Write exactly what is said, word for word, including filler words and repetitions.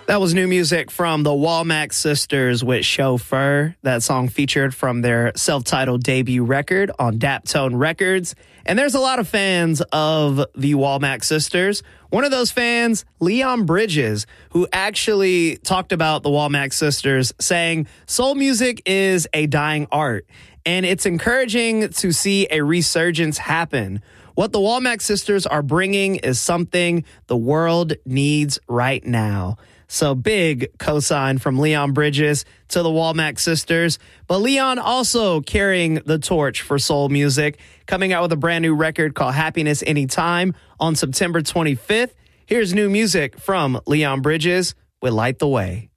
That was new music from the Womack Sisters with Chauffeur. That song featured from their self-titled debut record on Daptone Records. And there's a lot of fans of the Womack Sisters. One of those fans, Leon Bridges, who actually talked about the Womack Sisters, saying soul music is a dying art, and it's encouraging to see a resurgence happen. What the Womack Sisters are bringing is something the world needs right now. So big cosign from Leon Bridges to the Womack Sisters. But Leon also carrying the torch for soul music, coming out with a brand new record called Happiness Anytime on September twenty-fifth. Here's new music from Leon Bridges with Light the Way.